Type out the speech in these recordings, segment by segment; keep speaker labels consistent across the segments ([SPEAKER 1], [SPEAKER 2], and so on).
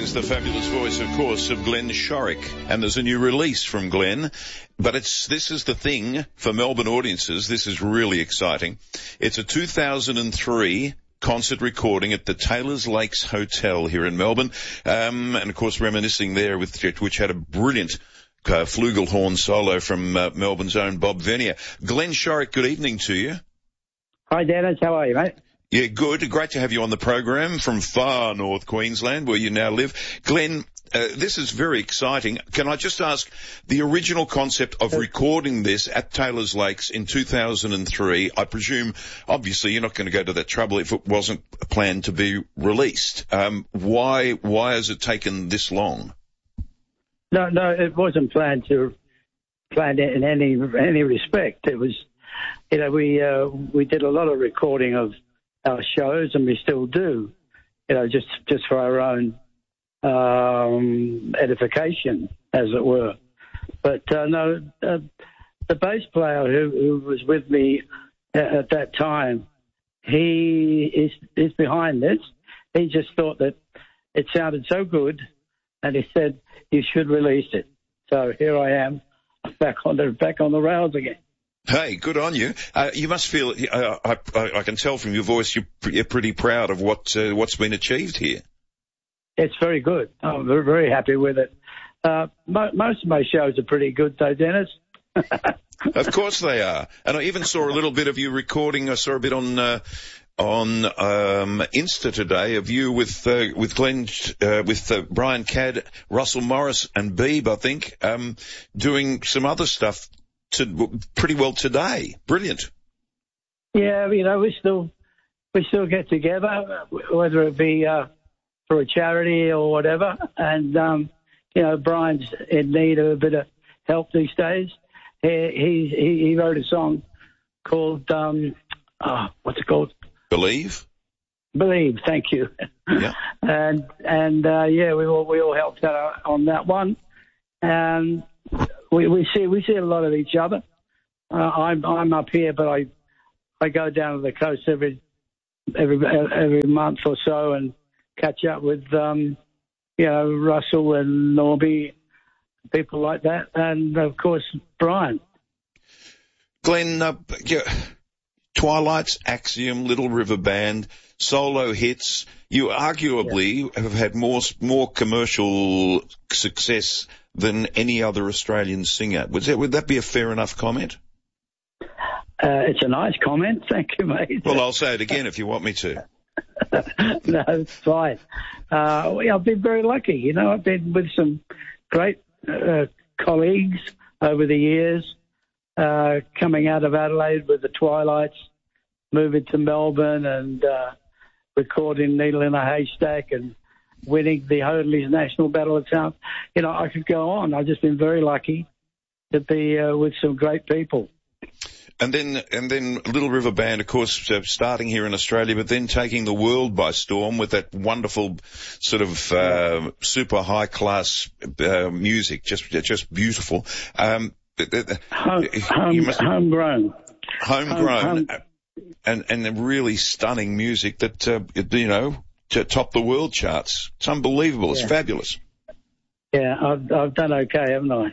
[SPEAKER 1] is the fabulous voice, of course, of Glenn Shorrock. And there's a new release from Glenn. But this is the thing for Melbourne audiences. This is really exciting. It's a 2003 concert recording at the Taylors Lakes Hotel here in Melbourne. And of course, reminiscing there which had a brilliant flugelhorn solo from Melbourne's own Bob Venier. Glenn Shorrock, good evening to you.
[SPEAKER 2] Hi, Dennis. How are you, mate?
[SPEAKER 1] Yeah, good. Great to have you on the program from far north Queensland, where you now live. Glenn, this is very exciting. Can I just ask, the original concept of recording this at Taylors Lakes in 2003, I presume, obviously, you're not going to go to that trouble if it wasn't planned to be released. Why has it taken this long?
[SPEAKER 2] No, it wasn't planned in any respect. It was, we did a lot of recording of our shows, and we still do, just for our own edification, as it were. But the bass player who was with me at that time, he is behind this. He just thought that it sounded so good, and he said you should release it. So here I am, back on the rails again.
[SPEAKER 1] Hey, good on you. You must feel, I can tell from your voice, you're pretty proud of what's been achieved here.
[SPEAKER 2] It's very good. I'm very happy with it. Most of my shows are pretty good, though, Dennis.
[SPEAKER 1] Of course they are. And I even saw a little bit of you recording. I saw a bit on Insta today of you with Glenn, with Brian Cadd, Russell Morris and Beeb, I think, doing some other stuff pretty well today. Brilliant.
[SPEAKER 2] Yeah, we still get together, whether it be for a charity or whatever. And Brian's in need of a bit of help these days. He wrote a song called what's it called? Believe. Thank you.
[SPEAKER 1] Yeah.
[SPEAKER 2] and we all helped out on that one. And we see a lot of each other. I'm up here, but I go down to the coast every month or so and catch up with Russell and Norby, people like that, and of course Brian.
[SPEAKER 1] Glenn, Twilight's, Axiom, Little River Band, solo hits. You arguably have had more commercial success than any other Australian singer. Would that be a fair enough comment?
[SPEAKER 2] It's a nice comment. Thank you, mate.
[SPEAKER 1] Well, I'll say it again if you want me to.
[SPEAKER 2] No, it's fine. I've been very lucky. I've been with some great colleagues over the years, coming out of Adelaide with the Twilights, moving to Melbourne and recording Needle in a Haystack and winning the Hoadley's National Battle of Sound. I could go on. I've just been very lucky to be with some great people.
[SPEAKER 1] And then Little River Band, of course, starting here in Australia, but then taking the world by storm with that wonderful sort of super high class music, just beautiful.
[SPEAKER 2] Homegrown.
[SPEAKER 1] And really stunning music that to top the world charts. It's unbelievable. It's fabulous.
[SPEAKER 2] Yeah, I've done okay, haven't I?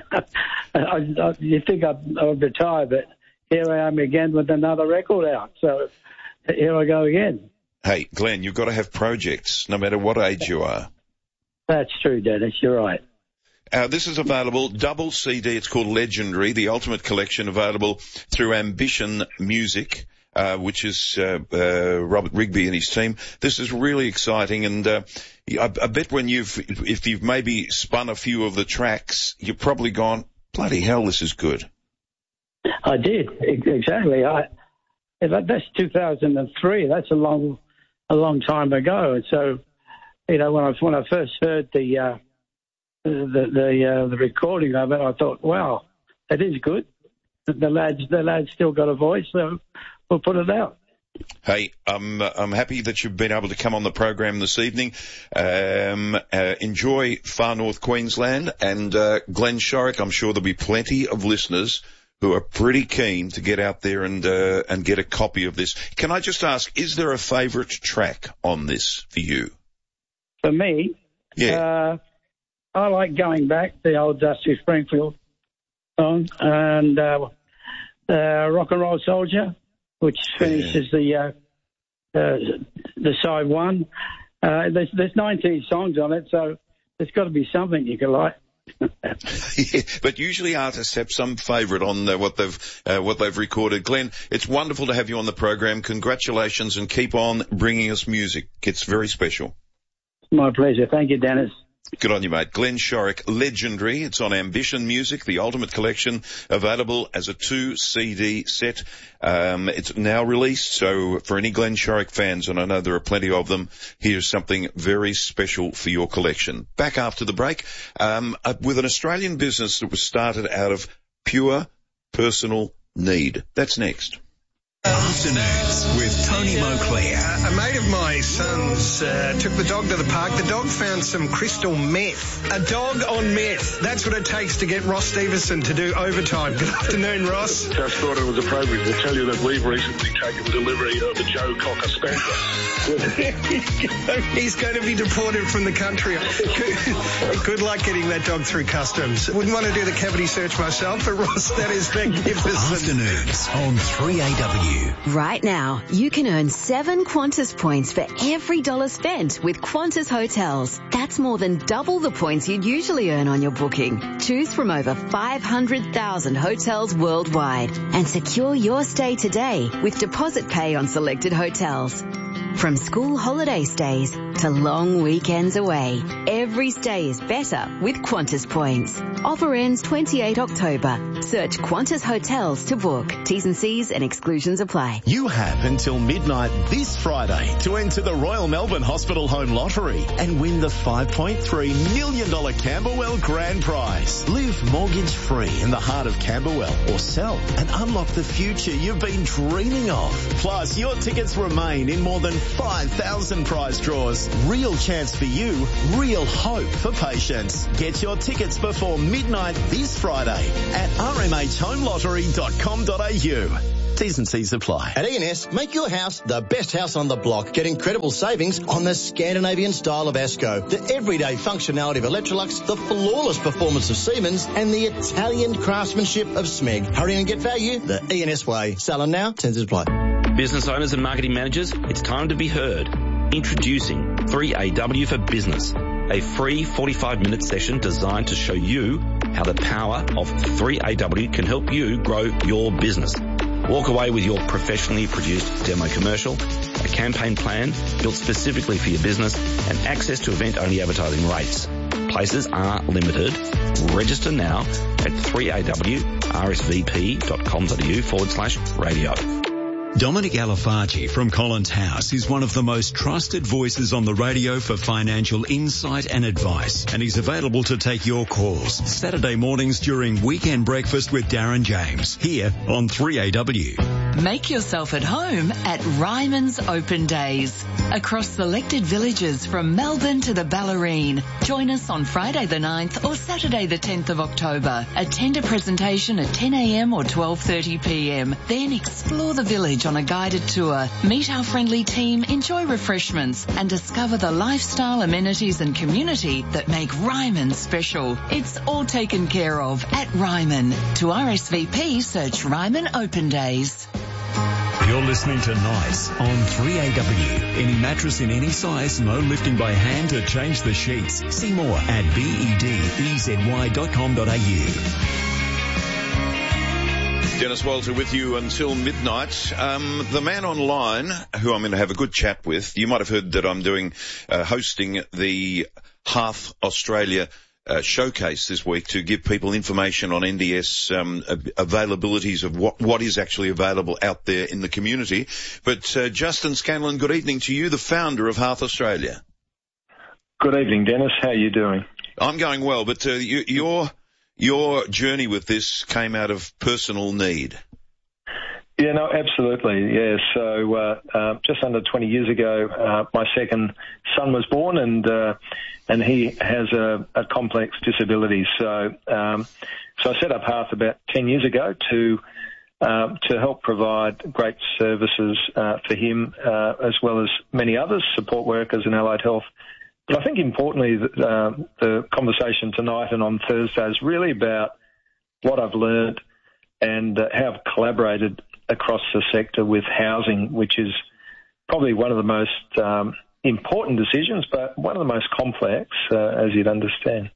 [SPEAKER 2] You think I'd retire, but here I am again with another record out. So here I go again.
[SPEAKER 1] Hey, Glenn, you've got to have projects, no matter what age you are.
[SPEAKER 2] That's true, Dennis. You're right.
[SPEAKER 1] This is available, double CD. It's called Legendary, the ultimate collection, available through Ambition Music, which is Robert Rigby and his team. This is really exciting, and I bet if you've maybe spun a few of the tracks, you've probably gone, bloody hell, this is good.
[SPEAKER 2] I did, exactly. That's 2003. That's a long time ago. And so, when I first heard the recording of it, I thought, wow, that is good. The lad's still got a voice, so we'll put it out.
[SPEAKER 1] Hey, I'm happy that you've been able to come on the program this evening. Enjoy far north Queensland and Glenn Shorrock. I'm sure there'll be plenty of listeners who are pretty keen to get out there and get a copy of this. Can I just ask, is there a favourite track on this for you?
[SPEAKER 2] For me,
[SPEAKER 1] Yeah.
[SPEAKER 2] I like Going Back, the old Dusty Springfield song, and Rock and Roll Soldier, which finishes the side one. There's 19 songs on it, so there's got to be something you can like.
[SPEAKER 1] Yeah, but usually artists have some favourite on what they've recorded. Glenn, it's wonderful to have you on the program. Congratulations, and keep on bringing us music. It's very special.
[SPEAKER 2] My pleasure. Thank you, Dennis.
[SPEAKER 1] Good on you, mate. Glenn Shorrock, legendary. It's on Ambition Music, the Ultimate Collection, available as a 2-CD set. It's now released, so for any Glenn Shorrock fans, and I know there are plenty of them, here's something very special for your collection. Back after the break, with an Australian business that was started out of pure personal need. That's next.
[SPEAKER 3] Afternoons with Tony Moclair.
[SPEAKER 4] A mate of my son's took the dog to the park. The dog found some crystal meth. A dog on meth. That's what it takes to get Ross Stevenson to do overtime. Good afternoon, Ross.
[SPEAKER 5] Just thought it was appropriate to tell you that we've recently taken delivery of a Joe Cocker Spaniel.
[SPEAKER 4] He's going to be deported from the country. Good luck getting that dog through customs. Wouldn't want to do the cavity search myself, but Ross, that is magnificent.
[SPEAKER 3] Afternoons on 3AW.
[SPEAKER 6] Right now, you can earn 7 Qantas points for every dollar spent with Qantas Hotels. That's more than double the points you'd usually earn on your booking. Choose from over 500,000 hotels worldwide and secure your stay today with deposit pay on selected hotels. From school holiday stays to long weekends away, every stay is better with Qantas points. Offer ends 28 October. Search Qantas Hotels to book. T's and C's and exclusions apply.
[SPEAKER 7] You have until midnight this Friday to enter the Royal Melbourne Hospital Home Lottery and win the $5.3 million Camberwell Grand Prize. Live mortgage-free in the heart of Camberwell or sell and unlock the future you've been dreaming of. Plus, your tickets remain in more than 5,000 prize draws. Real chance for you, real hope for patients. Get your tickets before midnight this Friday at rmhhomelottery.com.au. T's and C's apply.
[SPEAKER 8] At E&S, make your house the best house on the block. Get incredible savings on the Scandinavian style of Asco, the everyday functionality of Electrolux, the flawless performance of Siemens, and the Italian craftsmanship of Smeg. Hurry and get value the E&S way. Selling now, terms apply.
[SPEAKER 9] Business owners and marketing managers, it's time to be heard. Introducing 3AW for Business, a free 45-minute session designed to show you how the power of 3AW can help you grow your business. Walk away with your professionally produced demo commercial, a campaign plan built specifically for your business, and access to event-only advertising rates. Places are limited. Register now at 3awrsvp.com.au/radio.
[SPEAKER 3] Dominic Alifagi from Collins House is one of the most trusted voices on the radio for financial insight and advice, and he's available to take your calls Saturday mornings during Weekend Breakfast with Darren James here on 3AW.
[SPEAKER 10] Make yourself at home at Ryman's Open Days. Across selected villages from Melbourne to the Ballerine. Join us on Friday the 9th or Saturday the 10th of October. Attend a presentation at 10 a.m. or 12:30 p.m. Then explore the village on a guided tour. Meet our friendly team, enjoy refreshments and discover the lifestyle, amenities and community that make Ryman special. It's all taken care of at Ryman. To RSVP, search Ryman Open Days.
[SPEAKER 3] You're listening to Nice on 3AW. Any mattress in any size, no lifting by hand to change the sheets. See more at bedezy.com.au.
[SPEAKER 1] Dennis Walter with you until midnight. The man online, who I'm going to have a good chat with, you might have heard that I'm hosting the Hearth Australia showcase this week to give people information on NDS availabilities of what is actually available out there in the community. But Justin Scanlon, good evening to you, the founder of Hearth Australia.
[SPEAKER 5] Good evening, Dennis. How are you doing?
[SPEAKER 1] I'm going well, but your journey with this came out of personal need.
[SPEAKER 5] Yeah, no, absolutely. Yeah, so just under 20 years ago, my second son was born, and he has a complex disability. So I set up Hearth about 10 years ago to help provide great services for him, as well as many others, support workers and allied health But I think importantly, the conversation tonight and on Thursday is really about what I've learned and how I've collaborated across the sector with housing, which is probably one of the most important decisions, but one of the most complex, as you'd understand.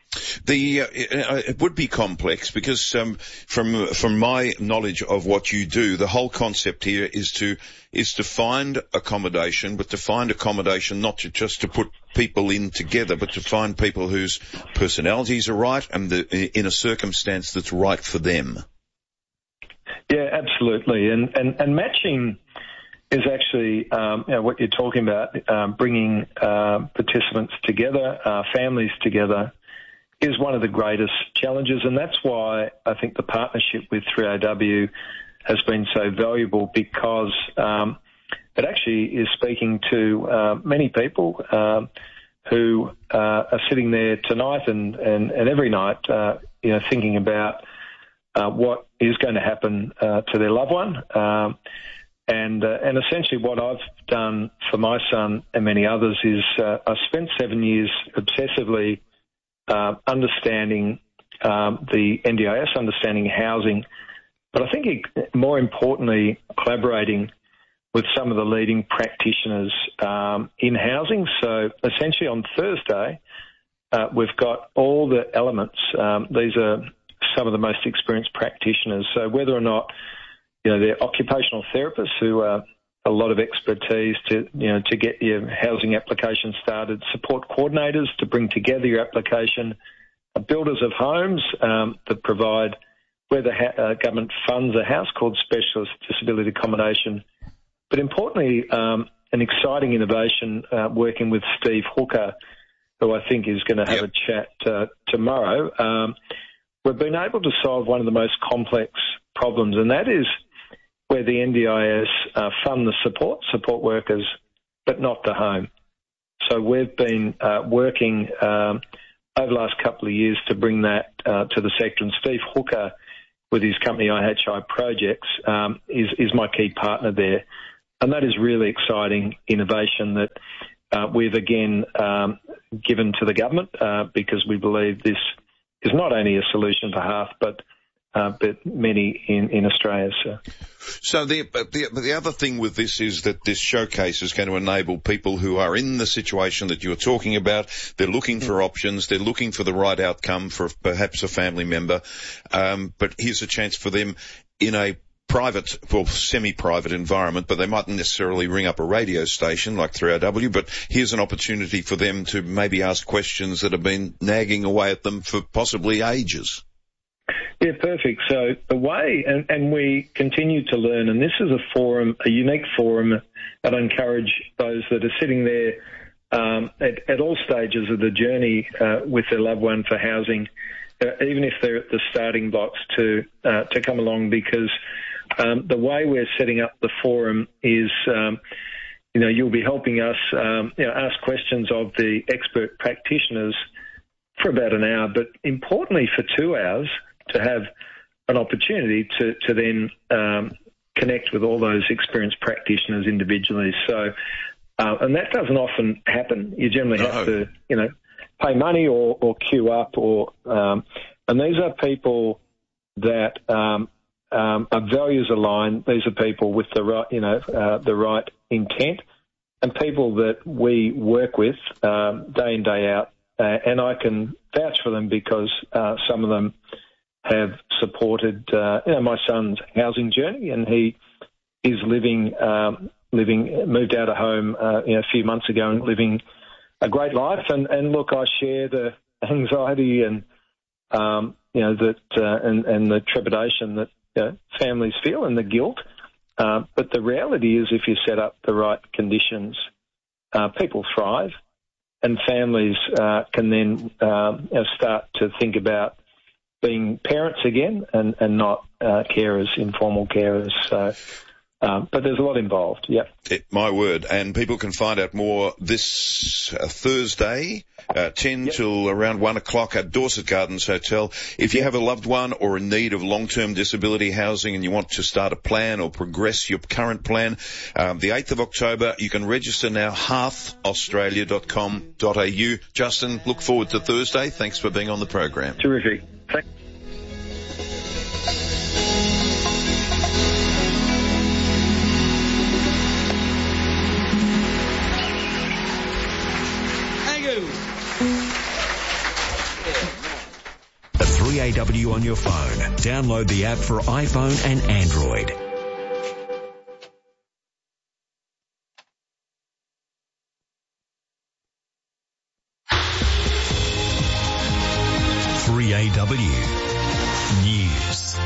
[SPEAKER 1] It would be complex because from my knowledge of what you do, the whole concept here is to find accommodation, but to find accommodation not just to put people in together, but to find people whose personalities are right and in a circumstance that's right for them.
[SPEAKER 5] Yeah, absolutely, and matching is actually what you're talking about, bringing participants together, families together, is one of the greatest challenges, and that's why I think the partnership with 3AW has been so valuable, because it actually is speaking to many people who are sitting there tonight and every night, thinking about what is going to happen to their loved one. And essentially what I've done for my son and many others is I've spent 7 years obsessively understanding the NDIS, understanding housing, but I think more importantly, collaborating with some of the leading practitioners in housing. So essentially on Thursday, we've got all the elements. These are some of the most experienced practitioners. So whether or not, they're occupational therapists who are a lot of expertise to get your housing application started, support coordinators to bring together your application, builders of homes that provide, where the government funds a house, called specialist disability accommodation. But importantly, an exciting innovation working with Steve Hooker, who I think is going to have a chat tomorrow. We've been able to solve one of the most complex problems, and that is where the NDIS fund the support workers, but not the home. So we've been working over the last couple of years to bring that to the sector, and Steve Hooker, with his company IHI Projects, is my key partner there. And that is really exciting innovation that we've again given to the government because we believe this is not only a solution for half, but many in Australia.
[SPEAKER 1] So the other thing with this is that this showcase is going to enable people who are in the situation that you're talking about. They're looking for options. They're looking for the right outcome for perhaps a family member. But here's a chance for them in a private, well, semi-private environment, but they mightn't necessarily ring up a radio station like 3AW, but here's an opportunity for them to maybe ask questions that have been nagging away at them for possibly ages.
[SPEAKER 5] Yeah, perfect. So the way, and we continue to learn, and this is a unique forum that I encourage those that are sitting there at all stages of the journey with their loved one for housing, even if they're at the starting blocks, to come along, because the way we're setting up the forum is, you'll be helping us ask questions of the expert practitioners for about an hour, but importantly for 2 hours, to have an opportunity to then connect with all those experienced practitioners individually. So, and that doesn't often happen. You generally have to, pay money or queue up, and these are people that are values aligned. These are people with the right, the right intent, and people that we work with day in, day out. And I can vouch for them because some of them have supported, my son's housing journey, and he is moved out of home, a few months ago and living a great life. And look, I share the anxiety and, that, and the trepidation that families feel and the guilt. But the reality is, if you set up the right conditions, people thrive, and families can then start to think about being parents again and not carers, informal carers. So But there's a lot involved, yeah.
[SPEAKER 1] My word. And people can find out more this Thursday, 10 till around 1 o'clock at Dorset Gardens Hotel. If you have a loved one or in need of long-term disability housing and you want to start a plan or progress your current plan, the 8th of October, you can register now, hearthaustralia.com.au. Justin, look forward to Thursday. Thanks for being on the program.
[SPEAKER 5] Terrific. Thanks.
[SPEAKER 3] The 3AW on your phone. Download the app for iPhone and Android. News.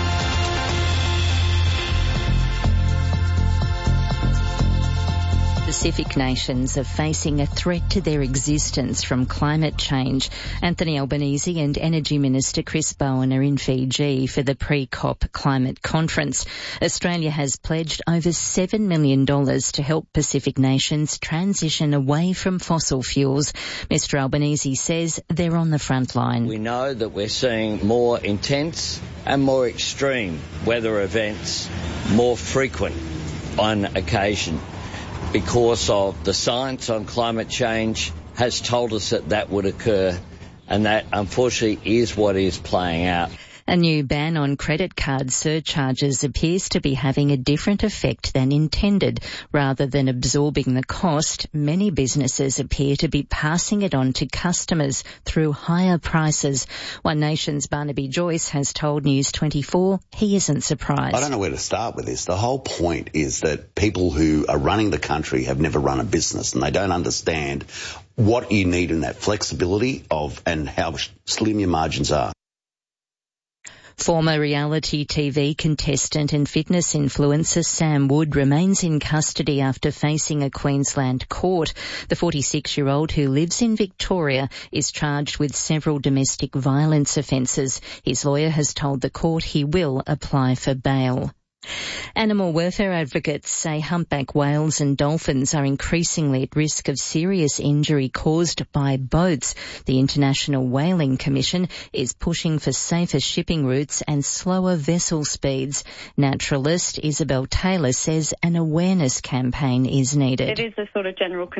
[SPEAKER 11] Pacific nations are facing a threat to their existence from climate change. Anthony Albanese and Energy Minister Chris Bowen are in Fiji for the pre-COP climate conference. Australia has pledged over $7 million to help Pacific nations transition away from fossil fuels. Mr Albanese says they're on the front line.
[SPEAKER 12] We know that we're seeing more intense and more extreme weather events, more frequent on occasion, because of the science on climate change has told us that that would occur, and that unfortunately is what is playing out.
[SPEAKER 11] A new ban on credit card surcharges appears to be having a different effect than intended. Rather than absorbing the cost, many businesses appear to be passing it on to customers through higher prices. One Nation's Barnaby Joyce has told News 24 he isn't surprised.
[SPEAKER 13] I don't know where to start with this. The whole point is that people who are running the country have never run a business, and they don't understand what you need in that flexibility of and how slim your margins are.
[SPEAKER 11] Former reality TV contestant and fitness influencer Sam Wood remains in custody after facing a Queensland court. The 46-year-old who lives in Victoria is charged with several domestic violence offences. His lawyer has told the court he will apply for bail. Animal welfare advocates say humpback whales and dolphins are increasingly at risk of serious injury caused by boats. The International Whaling Commission is pushing for safer shipping routes and slower vessel speeds. Naturalist Isabel Taylor says an awareness campaign is needed.
[SPEAKER 14] It is a sort of general